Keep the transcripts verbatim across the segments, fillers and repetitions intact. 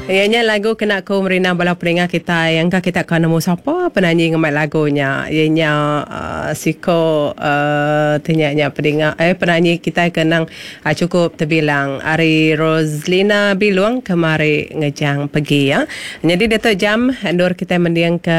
Ianya lagu kena ku merina bala peninga kita yang kita kan nemu siapa penyanyi ngemat lagunya. Ianya uh, siko uh, tanyanya peninga eh penyanyi kita kenang uh, cukup terbilang Ari Roslina Biluang kemari ngejang pergi ya. Jadi Dato' Jam endor kita mendiang ke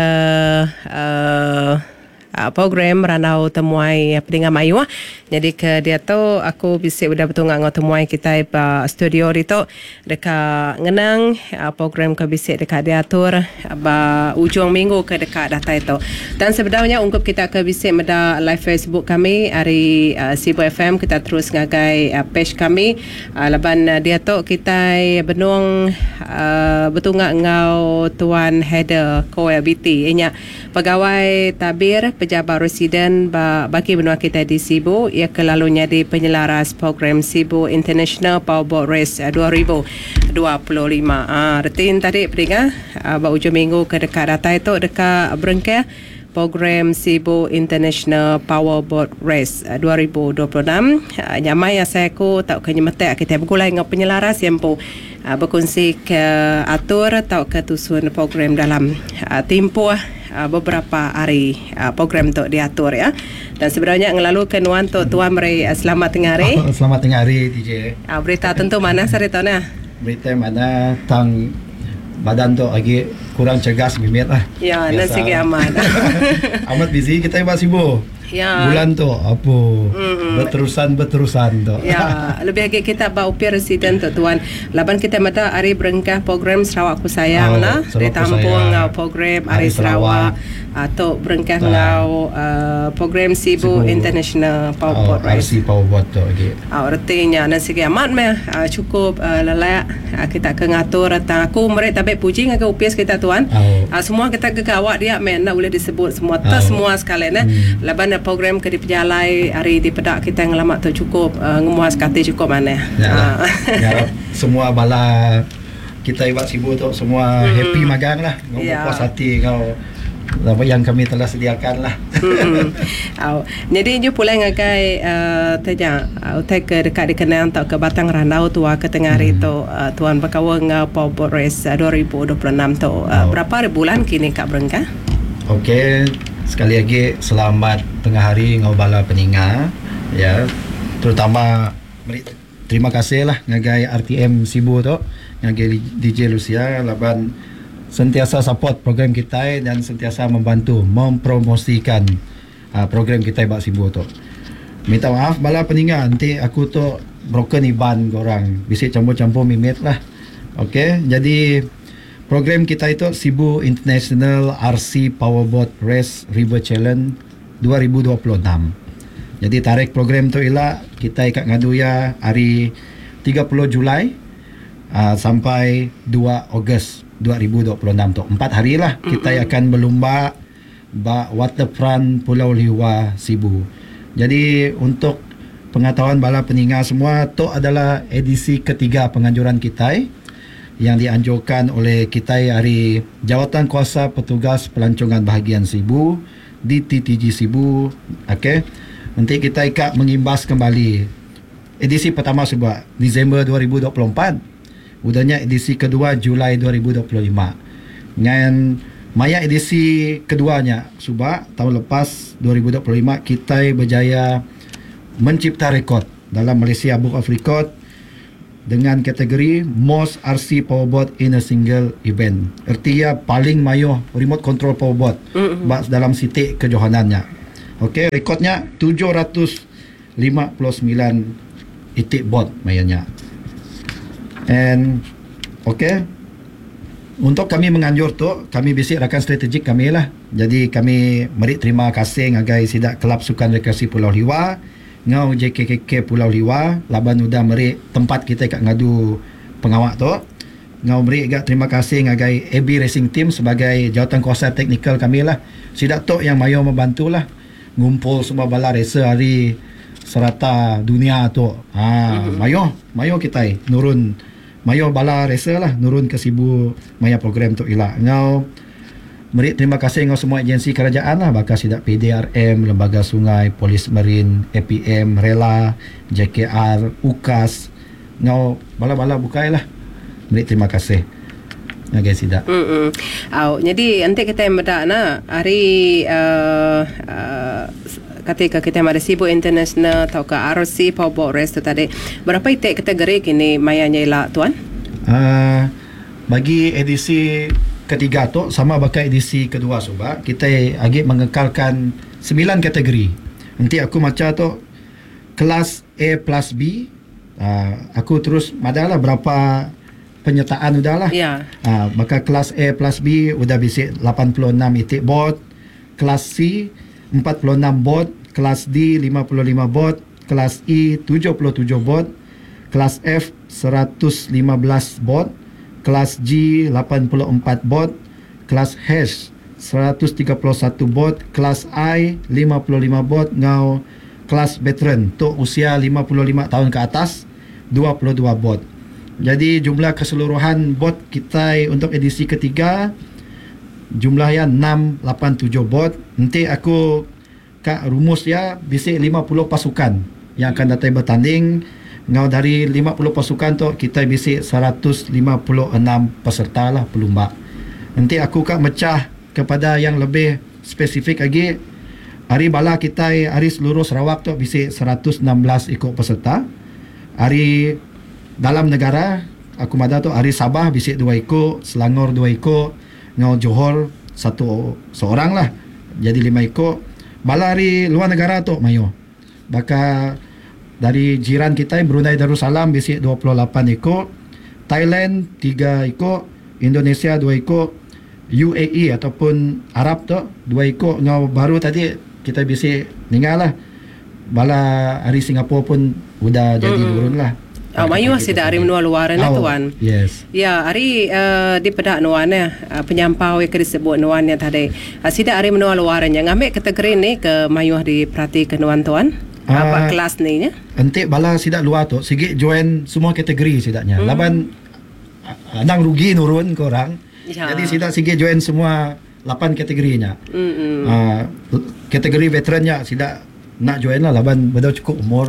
uh, Uh, program ranau temuai peninga mayu. Jadi ke dia tu aku bisa udah betul ngau temuai kita pa studio itu dekat ngenang uh, program ke bisa dekat diatur ba ujung minggu ke dekat data itu. Dan sebenarnya ungkup kita ke bisa meda live Facebook kami hari uh, Sibu F M kita terus ngagai uh, page kami uh, laban uh, dia tu kita benuang uh, betul ngau tuan header Koel B T inya pegawai tabir pejabat residen bagi benua kita di Sibu ia kelalunya di penyelaras program Sibu International Powerboat Race dua ribu dua puluh lima. Ah, retin tadi peringat ah, ujung minggu ke dekat data itu dekat berengkah program Sibu International Powerboat Race dua ribu dua puluh enam. Ah, nyamai yang saya ku tak kenyemetek kita bergulai dengan penyelaras yang pun uh, berkongsi ke atur atau ketusun program dalam uh, tempoh Uh, beberapa hari uh, program tu diatur ya. Dan sebenarnya ngelalu kenuan tu Tuan Meri uh, selamat tengah hari. Oh, selamat tengah hari D J. Uh, berita tentu mana saritona? Berita mana tang badan tu lagi kurang cergas mimit lah. Ya, nasi aman. Amat busy kita buat sibuk. Ya. Bulan tu apa? Mm-hmm. Berterusan-berterusan tu. Ya, lebih lagi kita bawa upir residen tu Tuan. Laban kita mata hari berengkah program Sarawak Ku Sayang oh, nah. Di tampung ngau program Ari Sarawak atau berengkah ngau uh, program Sibu, Sibu International Powerboat oh, Race. R C Powerboat tu lagi. Ah, artinya nasi amat meh uh, cukup uh, lelayak uh, kita ke ngatur tentang aku mereka tapi puji ngau upir kita Tuan. Oh. Uh, semua kita ke kawak dia meh nak boleh disebut semua oh. semua sekalian eh. Hmm. Laban program ke diperjalai hari di pedak kita yang lama tu cukup uh, ngemuas kata cukup mana ya, ya semua bala kita buat Sibu tu semua hmm. happy magang lah ngau ya. Puas hati kau apa yang kami telah sediakan lah. Hmm. Oh. Jadi ju pula ngagai uh, tanya utai ke dekat dikenang atau ke Batang Ranau tu ke tengah hari hmm. tu uh, Tuan berkawan ngau Powerboat Race uh, dua ribu dua puluh enam tu uh, oh. berapa bulan kini Kak Berengkah? Okey, sekali lagi selamat tengah hari ngau bala peninga ya, terutama terima kasih lah ngagai R T M Sibu tu ngagai D J Lucia laban sentiasa support program kita dan sentiasa membantu mempromosikan uh, program kita bak Sibu tu. Minta maaf bala peninga nanti aku tu broken iban korang bisik campur-campur mimit lah. Okey, jadi program kita itu Sibu International R C Powerboat Race River Challenge dua ribu dua puluh enam. Jadi tarikh program tu ialah kita ikat ngadu ya hari tiga puluh Julai uh, sampai dua Ogos dua ribu dua puluh enam tu. Empat hari lah kita mm-hmm. akan berlumba ba waterfront Pulau Liwa Sibu. Jadi untuk pengetahuan bala peninga semua tu adalah edisi ketiga penganjuran kita yang dianjurkan oleh kita hari Jawatan Kuasa Petugas Pelancongan Bahagian Sibu di T T G Sibu. Okey. Nanti kita ikat mengimbas kembali edisi pertama sebab Disember dua ribu dua puluh empat. Udahnya edisi kedua Julai dua ribu dua puluh lima. Dengan maya edisi keduanya sebab tahun lepas dua ribu dua puluh lima kita berjaya mencipta rekod dalam Malaysia Book of Record dengan kategori Most R C Powerboat in a Single Event. Artinya paling mayo remote control powerboat mm-hmm. dalam sitik kejohanannya. Okey, rekodnya tujuh ratus lima puluh sembilan itik boat mayanya. And okey, untuk kami menganjur tu, kami bisik rakan strategik kami lah. Jadi kami meri terima kasih ngagai sidak Kelab Sukan Rekreasi Pulau Liwa, ngau J K K K Pulau Liwa, laban udah meri tempat kita kat ngadu pengawak tu. Ngau meri agak terima kasih ngagai A B Racing Team sebagai jawatan kuasa teknikal kami lah. Sidak tu yang mayo membantu lah ngumpul semua bala racer hari serata dunia tu. Ha, mm-hmm. mayo, mayo kita nurun mayo bala racer lah nurun ke Sibu maya program tu ilah. Ngau meri terima kasih ngau semua agensi kerajaan lah, bakal sidak P D R M, Lembaga Sungai, Polis Marin, A P M, Rela, J K R, U K A S. Ngau bala-bala bukai lah. Meri terima kasih. ngagai sidak. Hmm. Au, jadi nanti kita yang bedak na hari uh, uh, ketika kita ada sibuk international atau ke R C Powerboat Race tu tadi, berapa itik kategori kini mayanya ila tuan? Uh, bagi edisi ketiga tu sama bakai edisi kedua sebab kita lagi mengekalkan sembilan kategori. Nanti aku macam tu kelas A plus B, uh, aku terus madalah berapa penyertaan udahlah. Ya. Uh, maka kelas A plus B udah bisik lapan puluh enam itik bot, kelas C empat puluh enam bot, kelas D lima puluh lima bot, kelas E tujuh puluh tujuh bot, kelas F seratus lima belas bot, kelas G lapan puluh empat bot, kelas H seratus tiga puluh satu bot, kelas I lima puluh lima bot, ngau kelas veteran untuk usia lima puluh lima tahun ke atas dua puluh dua bot. Jadi jumlah keseluruhan bot kita untuk edisi ketiga jumlahnya enam lapan tujuh bot. Nanti aku kak rumus ya bisik lima puluh pasukan yang akan datang bertanding. Ngau dari lima puluh pasukan tu kita bisik seratus lima puluh enam peserta lah pelumba. Nanti aku kak mecah kepada yang lebih spesifik lagi. Hari bala kita hari seluruh Sarawak tu bisik seratus enam belas ikut peserta. Hari dalam negara aku mada tu hari Sabah bisik dua ikut, Selangor dua ikut, ngau Johor satu seorang lah. Jadi lima ikut. Bala hari luar negara tu mayo. Baka dari jiran kita Brunei Darussalam bisik dua puluh lapan ikut, Thailand tiga ikut, Indonesia dua ikut, U A E ataupun Arab tu dua ikut. Ngau baru tadi kita bisik ninggal lah. Bala hari Singapura pun udah jadi mm-hmm. turun lah. Oh, mayu masih dari menua luaran oh, tuan. Yes. Ya, hari uh, di pedak nuan ya, uh, penyampau yang disebut nuan yang tadi. Uh, sida hari menua luaran yang ambil kategori ni ke mayu diperhati ke nuan tuan. Uh, Apa kelas ni nya? Nanti bala sidak luar tu sigit join semua kategori sidaknya. Hmm. Laban anang rugi nurun ke orang. Ya. Jadi sidak sigit join semua lapan kategorinya. Hmm. Uh, kategori veterannya sidak nak join lah laban betul cukup umur.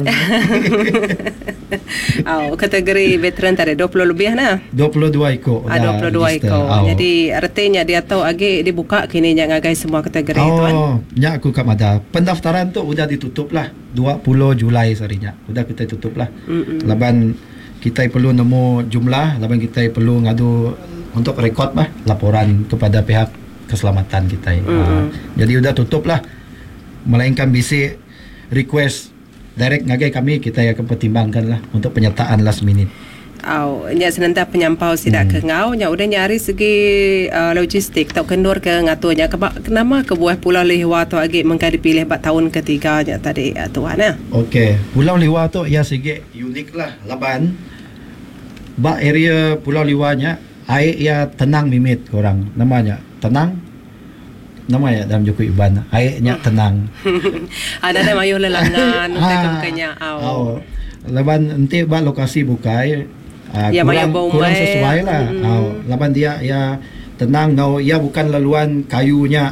Oh, kategori veteran tadi dua puluh lebih nah. dua puluh dua ikut. Ah, dua puluh dua ikut. Oh. Jadi artinya dia tahu agi dibuka kini yang ngagai semua kategori oh, tuan. Oh, nya aku kat mada. Pendaftaran tu udah ditutup lah dua puluh Julai sarinya. Udah kita tutup lah. Mm-mm. Laban kita perlu nemu jumlah, laban kita perlu ngadu untuk rekod lah laporan kepada pihak keselamatan kita. Uh, jadi udah tutup lah. Melainkan bisik request direct ngagai kami, kita akan pertimbangkan lah untuk penyertaan last minute. Oh, nya senanta penyampau sidak hmm. ke ngau nya udah nyari segi uh, logistik tak kendur ke ngatunya ke kenapa ke buah Pulau Lehua tu agi mengka dipilih bak tahun ketiganya tadi uh, tuan ya. Okey, Pulau Lehua tu ya segi unik lah laban bak area Pulau Lehua-nya air ya tenang mimit korang namanya tenang namanya dalam Joko Iban airnya tenang. Ada ada mayuh lelangan untuk kenya au. Laban nanti bak lokasi bukai uh, ya, kurang, kurang sesuai lah. Mm. Au, laban dia ya tenang ngau ya bukan laluan kayunya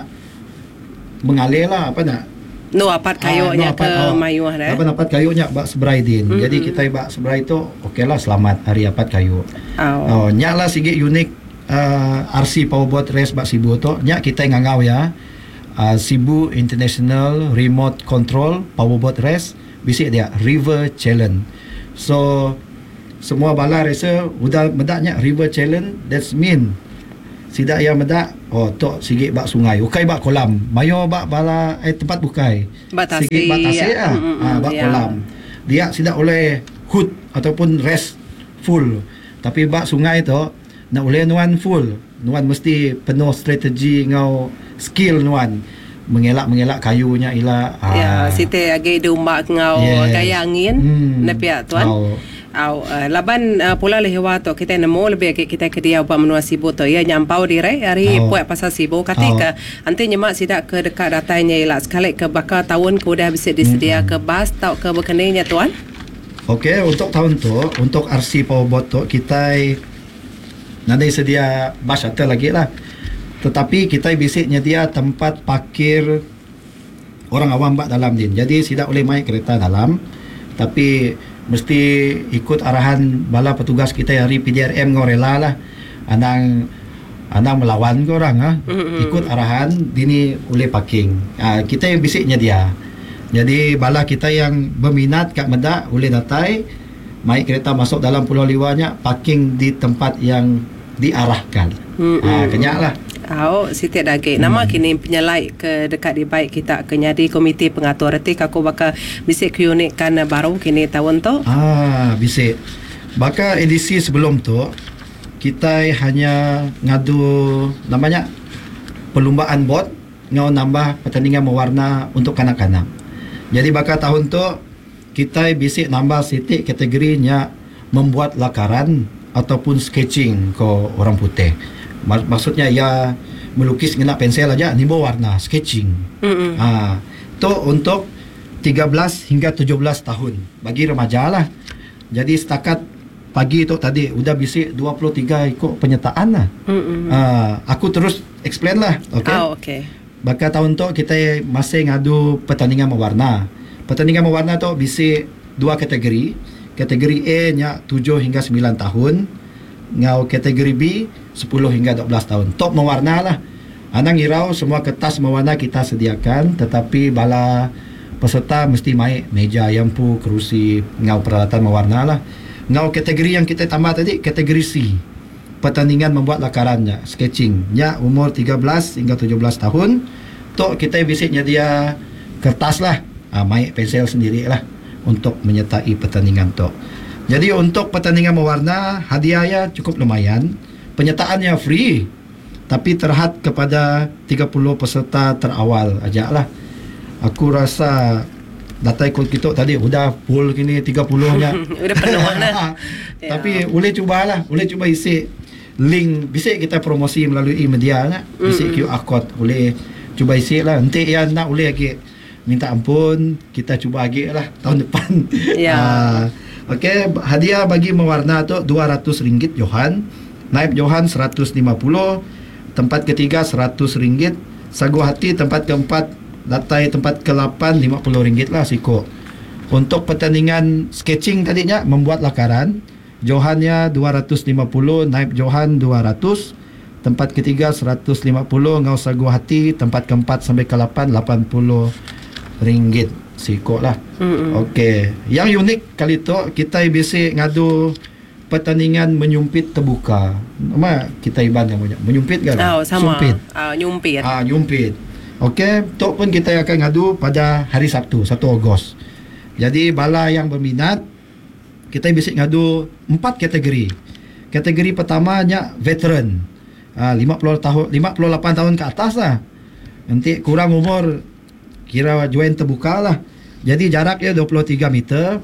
mengalir lah apa nak. No apat kayunya ah, no, ke oh, mayuh dah. Laban apat kayunya bak seberai din. Mm-hmm. Jadi kita bak seberai tu okeylah selamat hari apat kayu. Oh, oh nyala sikit unik. Uh, R C Powerboat Race bak Sibu tu nya kita ngangau ya uh, Sibu International Remote Control Powerboat Race bisik dia River Challenge. So semua bala racer udah medaknya River Challenge, that's mean sidak yang medak oh tok sigit bak sungai ukai bak kolam mayo bak bala eh tempat bukai batasi, sigit batasi ya. ah mm, ah, bak ya. Kolam dia sidak oleh hood ataupun race full, tapi bak sungai tu nak boleh nuan full. Nuan mesti penuh strategi ngau skill nuan. Mengelak-mengelak kayunya ila. Ya, ah. Siti agi dumbak ngau yes. Gaya angin. Hmm. Nepia tuan. Oh. Au uh, laban uh, Pulau Lehua tu kita nemu lebih kita ke dia buat menua Sibu tu ya nyampau dire hari oh. Puak pasal Sibu ketika oh. Anti nyemak sidak ke dekat datanya ila sekali ke bakal tahun ke dah bisa disedia hmm. ke bas tau ke berkenanya tuan. Okey, untuk tahun tu untuk R C Powerboat tu kita nanti sedia bus shuttle lagi lah. Tetapi kita bisik nyedia tempat parkir orang awam bak dalam din. Jadi sidak boleh main kereta dalam, tapi mesti ikut arahan bala petugas kita hari P D R M ngorela lah. Anang Anak melawan ke orang ha? Mm-hmm. Ikut arahan dini boleh parking. Uh, kita yang bisiknya dia. Jadi bala kita yang berminat kat Medak boleh datai, mai kereta masuk dalam Pulau Liwanya, parking di tempat yang diarahkan. Mm-hmm. Uh, kenyaklah. Oh, Siti Daging. Nama hmm. kini penyelai ke dekat di baik kita ke nyadi komiti pengatur reti aku bakal bisik ke unit kan baru kini tahun tu. Ah, bisik. Bakal edisi sebelum tu kita hanya ngadu namanya perlumbaan bot ngau nambah pertandingan mewarna untuk kanak-kanak. Jadi bakal tahun tu kita bisik nambah sitik kategorinya membuat lakaran ataupun sketching ke orang putih. Maksudnya ya melukis guna pensel aja, ni warna sketching. Mm-hmm. Ha, tu untuk tiga belas hingga tujuh belas tahun bagi remaja lah. Jadi setakat pagi tu tadi udah bisik dua puluh tiga ikut penyertaan lah. Mm-hmm. Ha, aku terus explain lah. Okay. Oh, okay. Bakal tahun tu kita masih ngadu pertandingan mewarna. Pertandingan mewarna tu bisik dua kategori. Kategori A nya tujuh hingga sembilan tahun. Ngau kategori B sepuluh hingga dua belas tahun. Top mewarna lah. Anang irau semua kertas mewarna kita sediakan, tetapi bala peserta mesti mai meja, yampu, kerusi, ngau peralatan mewarna lah. Ngau kategori yang kita tambah tadi, kategori C. Pertandingan membuat lakarannya, sketching. Nya umur tiga belas hingga tujuh belas tahun. Tok kita bisiknya dia kertas lah. Ha, mai pensel sendiri lah untuk menyertai pertandingan tok. Jadi untuk pertandingan mewarna, hadiahnya cukup lumayan. Penyertaannya free, tapi terhad kepada tiga puluh peserta terawal aja lah. Aku rasa data ikut kita tadi udah full kini tiga puluh nya. Udah penuh mana. Tapi boleh cubalah, boleh cuba isi link, bisa kita promosi melalui media nak. Bisa mm-hmm. Q R code boleh cuba isi lah. Nanti yang nak boleh lagi minta ampun, kita cuba lagi lah tahun depan. Ya. uh, Okey, hadiah bagi mewarna tu dua ratus ringgit Johan, naib Johan seratus lima puluh, tempat ketiga seratus ringgit, sagu hati tempat keempat, datai tempat ke lapan lima puluh ringgit lah siko. Untuk pertandingan sketching tadinya membuat lakaran, Johannya dua ratus lima puluh, naib Johan dua ratus, tempat ketiga seratus lima puluh, ngau sagu hati tempat keempat sampai ke lapan lapan puluh ringgit siko lah. Mm-hmm. Okey, yang unik kali tu kita biasa ngadu pertandingan menyumpit terbuka. Nama kita iban yang banyak menyumpit kan? Oh, sama. Sumpit. Ah, uh, nyumpit. Ah, uh, nyumpit. Okey, tu pun kita akan ngadu pada hari Sabtu, satu Ogos. Jadi bala yang berminat, kita biasa ngadu empat kategori. Kategori pertamanya veteran. Ah, uh, lima puluh tahun, lima puluh lapan tahun ke atas lah. Nanti kurang umur kira join terbuka lah. Jadi jaraknya dua puluh tiga meter.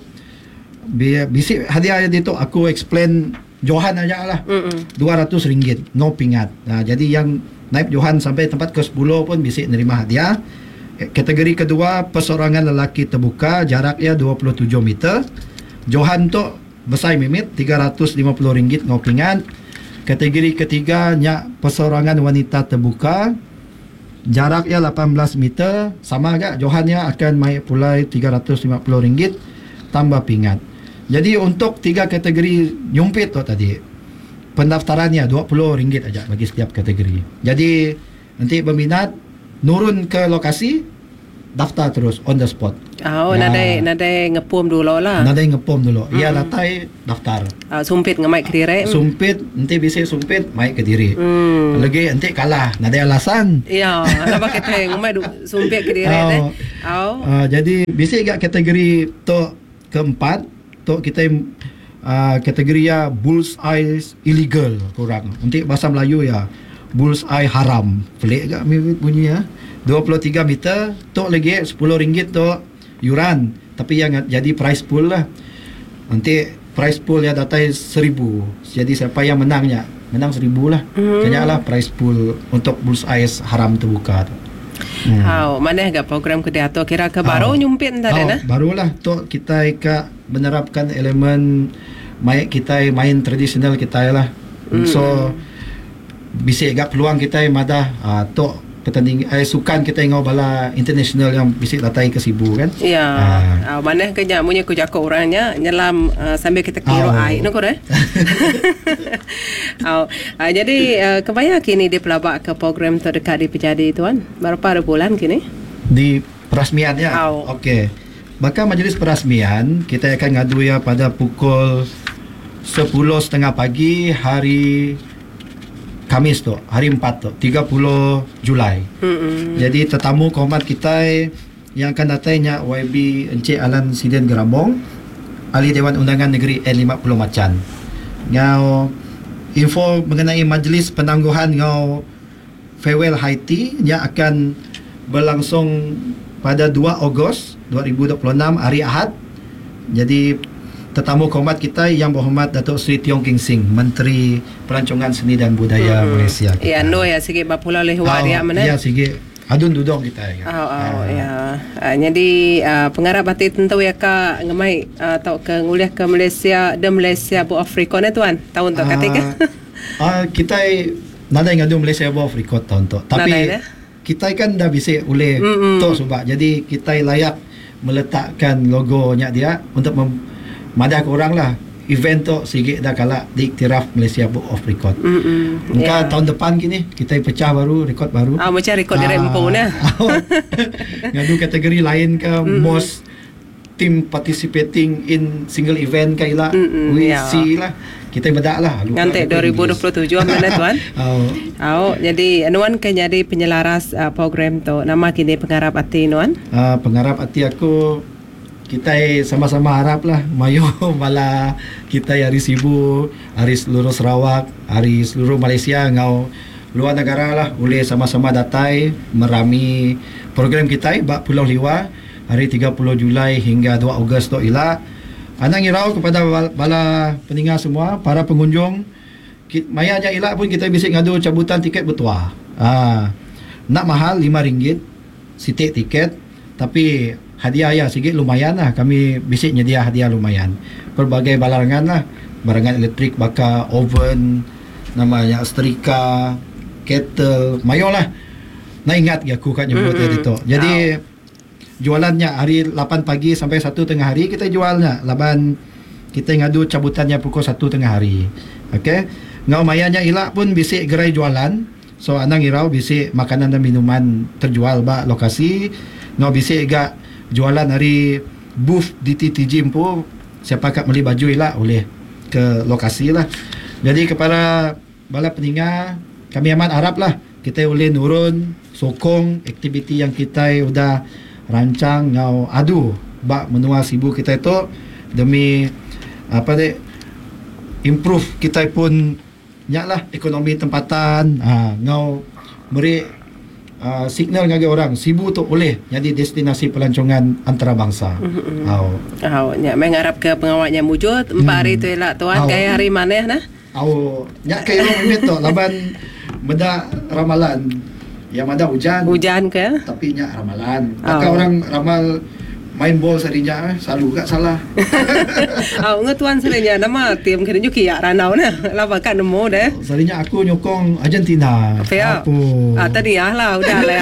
Bisik hadiah itu aku explain Johan aja lah. Mm-mm. dua ratus ringgit, no pingat. Nah, jadi yang naib Johan sampai tempat ke sepuluh pun bisik nerima hadiah. Kategori kedua persorangan lelaki terbuka, jaraknya dua puluh tujuh meter. Johan tu besar mimit tiga ratus lima puluh ringgit, no pingat. Kategori ketiga nya persorangan wanita terbuka, jaraknya lapan belas meter, sama agak Johannya akan mai pulai tiga ratus lima puluh ringgit tambah pingat. Jadi untuk tiga kategori nyumpit tu tadi, pendaftarannya dua puluh ringgit aja bagi setiap kategori. Jadi nanti berminat nurun ke lokasi, daftar terus on the spot. Oh, ya. nadai nadai ngepom dulu lah. Nadai ngepom dulu. Ia hmm. datai daftar. Uh, sumpit ngamai ke diri. Sumpit, nanti bisa sumpit mai ke diri. Hmm. Lagi nanti kalah, nadai alasan. Ya, apa kita ngamai sumpit ke diri oh. Oh. Uh, jadi bisa gak kategori tu keempat, tu kita uh, kategori ya bullseye illegal kurang. Nanti bahasa Melayu ya bullseye haram. Pelik gak bunyi ya. dua puluh tiga meter, tu lagi sepuluh ringgit tu yuran, tapi yang jadi prize pool lah. Nanti prize pool ya datai seribu. Jadi siapa yang menangnya menang seribu lah. Hmm. Kayaknya lah prize pool untuk bullseye haram terbuka tu. Hmm. Oh, mana agak program kedai atau kira ke baru oh. nyumpit entah oh, deh barulah tu kita ika menerapkan elemen main kita main tradisional kita lah. Hmm. So bisa agak peluang kita madah uh, tu pertandingan eh, sukan kita ngau bala international yang bisik datai ke Sibu kan. Ya. Ah. Uh, mana kenya punya ku jakok orangnya nyelam uh, sambil kita kira Oh. air nak eh. Oh. Uh, jadi uh, kebaya kini dia pelabak ke program terdekat di Pejadi tuan. Berapa bulan kini? Di perasmian ya. Oh. Okey. Maka majlis perasmian kita akan ngadu ya pada pukul sepuluh tiga puluh pagi hari Khamis tu, hari empat tu, tiga puluh Julai. Hmm. Jadi tetamu kehormat kita yang akan datangnya Y B Encik Alan Siden Gerambong, Ahli Dewan Undangan Negeri N lima puluh Macan. Ngau info mengenai majlis penangguhan ngau farewell high tea yang akan berlangsung pada dua Ogos dua ribu dua puluh enam hari Ahad. Jadi tetamu kehormat kita yang berhormat Datuk Seri Tiong King Sing, Menteri Pelancongan Seni dan Budaya hmm. Malaysia kita. Ya, no ya sikit bapulau leh Oh, waria mana? ya sikit adun dudong kita ya. Oh, oh ya. Uh, jadi uh, pengarap hati tentu ya ka ngemai uh, tau ke nguliah ke Malaysia, de Malaysia bu Afrika ni tuan. Tahun tu ketika. Ah, kita nada ngadu Malaysia bu Afrika tahun tu. Tapi Nada, kita kan dah bisik oleh Mm-mm. tu sebab jadi kita layak meletakkan logonya dia untuk mem- madah ke orang lah event tu sikit dah kalak diiktiraf Malaysia Book of Record. Hmm. Maka tahun depan kini kita pecah baru rekod baru. Ah macam rekod dari Empau ni. Ngadu kategori lain ke Mm-mm. most team participating in single event ke ila. Mm-mm, We ya. see lah. Kita bedak lah. Lupa Nanti rekod dua ribu dua puluh tujuh mana tuan? Oh. Oh, jadi anuan kan jadi penyelaras uh, program tu. Nama kini pengarap hati nuan. Uh, pengharap hati aku kita sama-sama harap lah mayo bala kita hari Sibu, hari seluruh Sarawak, hari seluruh Malaysia ngau luar negara lah boleh sama-sama datai merami program kita bak Pulau Liwa hari tiga puluh Julai hingga dua Ogos tu ila. Anang irau kepada bala, bala pendengar semua, para pengunjung, maya aja ila pun kita bisik ngadu cabutan tiket bertuah. Ah, nak mahal lima ringgit sitik tiket, tapi hadiah ya sikit lumayan lah. Kami bisik nyedia hadiah lumayan. Pelbagai barangan lah, barangan elektrik baka, oven, namanya setrika, kettle, mayo lah. Nah ingat ya aku kat nyebut mm-hmm. itu. Jadi oh. jualannya hari lapan pagi sampai satu tengah hari kita jualnya. Laban kita ngadu cabutannya pukul satu tengah hari. Okey. Ngau mayanya ilak pun bisik gerai jualan. So anang irau bisik makanan dan minuman terjual ba lokasi. Ngau bisik gak jualan hari booth di T T G pun siapa kat beli baju ilak boleh ke lokasi lah. Jadi kepada bala pendengar kami amat harap lah kita boleh nurun sokong aktiviti yang kita sudah rancang ngau adu bak menua Sibu kita itu demi apa dek improve kita pun nyak lah ekonomi tempatan ha, ngau beri Uh, signal ngagi orang Sibu tu boleh jadi destinasi pelancongan antarabangsa. Mm-hmm. Au. Au, nya mengarap ke pengawaknya wujud empat hmm. hari tu elak tuan gaya hari mana nah? Au, nya kaya orang mimit tu laban benda ramalan yang ada hujan. Hujan ke? Tapi nya ramalan. Maka orang ramal main bol serinya selalu gak salah. Au ngetuan serinya nama tim kena juga ya ranau nah. Lapa kan nemu deh. Serinya aku nyokong Argentina. Apa? Ah tadi ya lah udah lah ya.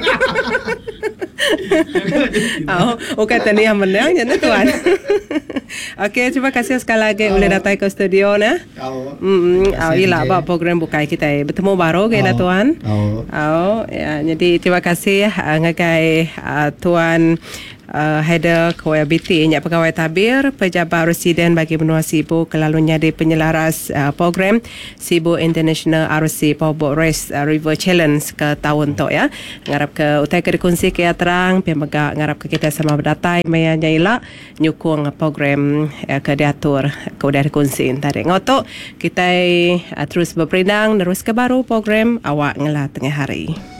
Oh, bukan tadi yang menang ya tuan. Okey, terima kasih sekali lagi boleh datang ke studio nah. Oh. Hmm, oh ilah ba program bukai kita bertemu baru ke lah tuan. Oh. Oh, ya jadi terima kasih uh, ngagai uh, tuan Uh, header K W B T nya pegawai tabir pejabat residen bagi benua Sibu kelalunya di penyelaras uh, program Sibu International R C Powerboat Race uh, River Challenge ke tahun tu ya. Ngarap ke utai ke dikongsi ke terang pihak megak ngarap ke kita sama berdatai maya nyaila nyukung program uh, ke diatur ke udah dikongsi tadi. Ngotok kita uh, terus berperindang terus ke baru program awak ngelah tengah hari.